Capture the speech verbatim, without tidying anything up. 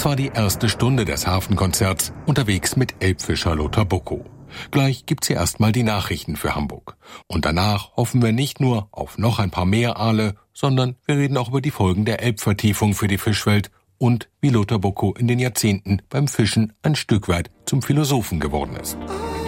Es war die erste Stunde des Hafenkonzerts, unterwegs mit Elbfischer Lothar Bocko. Gleich gibt's hier erstmal die Nachrichten für Hamburg. Und danach hoffen wir nicht nur auf noch ein paar mehr Aale, sondern wir reden auch über die Folgen der Elbvertiefung für die Fischwelt und wie Lothar Bocko in den Jahrzehnten beim Fischen ein Stück weit zum Philosophen geworden ist.